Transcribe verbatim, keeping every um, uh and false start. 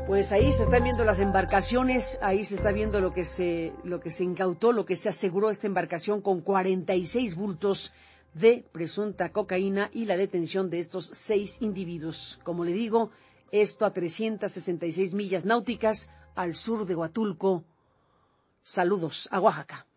Pues ahí se están viendo las embarcaciones, ahí se está viendo lo que se, lo que se incautó, lo que se aseguró esta embarcación con cuarenta y seis bultos de presunta cocaína y la detención de estos seis individuos. Como le digo, esto a trescientas sesenta y seis millas náuticas al sur de Huatulco. Saludos a Oaxaca.